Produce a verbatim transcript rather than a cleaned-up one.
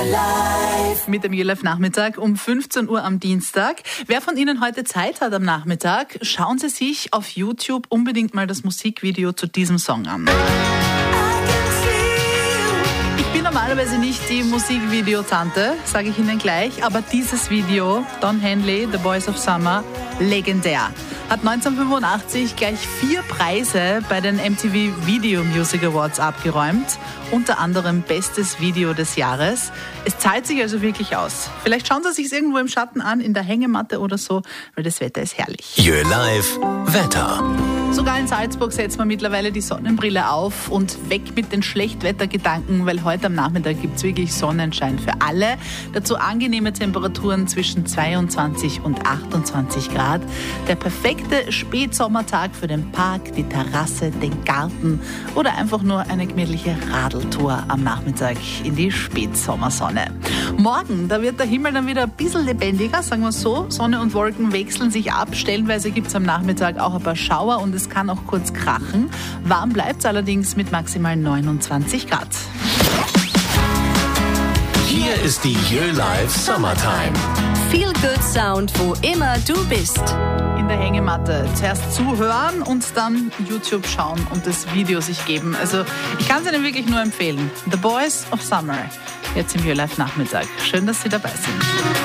Mit dem YöLive Nachmittag um fünfzehn Uhr am Dienstag. Wer von Ihnen heute Zeit hat am Nachmittag, schauen Sie sich auf YouTube unbedingt mal das Musikvideo zu diesem Song an. Ich bin normalerweise nicht die Musikvideotante, sage ich Ihnen gleich, aber dieses Video, Don Henley, The Boys of Summer, legendär. Hat neunzehnhundertfünfundachtzig gleich vier Preise bei den M T V Video Music Awards abgeräumt. Unter anderem Bestes Video des Jahres. Es zahlt sich also wirklich aus. Vielleicht schauen Sie sich irgendwo im Schatten an, in der Hängematte oder so, weil das Wetter ist herrlich. YöLive Wetter. Sogar in Salzburg setzt man mittlerweile die Sonnenbrille auf und weg mit den Schlechtwettergedanken, weil heute am Nachmittag gibt es wirklich Sonnenschein für alle. Dazu angenehme Temperaturen zwischen zweiundzwanzig und achtundzwanzig Grad. Der perfekte Spätsommertag für den Park, die Terrasse, den Garten oder einfach nur eine gemütliche Radeltour am Nachmittag in die Spätsommersonne. Morgen, da wird der Himmel dann wieder ein bisschen lebendiger, sagen wir so. Sonne und Wolken wechseln sich ab. Stellenweise gibt es am Nachmittag auch ein paar Schauer und es kann auch kurz krachen. Warm bleibt es allerdings mit maximal neunundzwanzig Grad. Hier ist die YöLive Summertime. Feel Good Sound, wo immer du bist. In der Hängematte zuerst zuhören und dann YouTube schauen und das Video sich geben. Also ich kann es Ihnen wirklich nur empfehlen. The Boys of Summer, jetzt im YöLive Nachmittag. Schön, dass Sie dabei sind.